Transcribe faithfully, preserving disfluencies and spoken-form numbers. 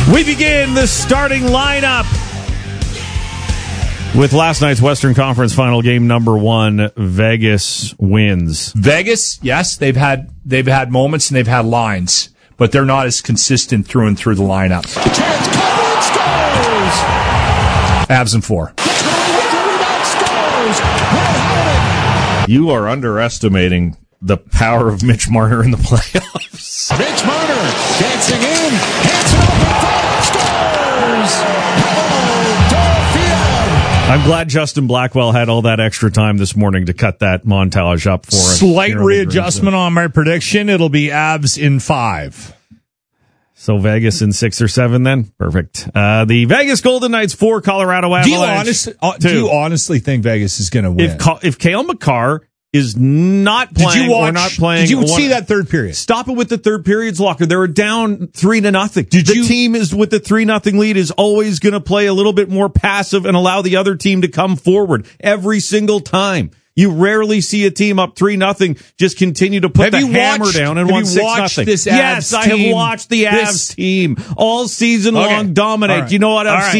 We begin the starting lineup with last night's Western Conference final game number one. Vegas wins. Vegas, yes, they've had they've had moments and they've had lines, but they're not as consistent through and through the lineup. Chance covered, scores! Avs in four. You are underestimating the power of Mitch Marner in the playoffs. Mitch Marner dancing in, hands it open, scores! Philadelphia! I'm glad Justin Blackwell had all that extra time this morning to cut that montage up for us. Slight readjustment on my prediction. It'll be Avs in five. So Vegas in six or seven then? Perfect. Uh, the Vegas Golden Knights four, Colorado Avalanche Do you, honest, uh, do you honestly think Vegas is going to win? If Ka- if Cale Makar is not playing did you watch, or not playing... Did you one, see that third period? Stop it with the third periods, Locker. They were down three to nothing. Did the you, team is with the three nothing lead is always going to play a little bit more passive and allow the other team to come forward every single time. You rarely see a team up three nothing just continue to put have the hammer watched, down and won won six watched nothing. This Avs yes, team, I have watched the Avs this, team all season okay. long dominate. All right. You know what? I've all right. seen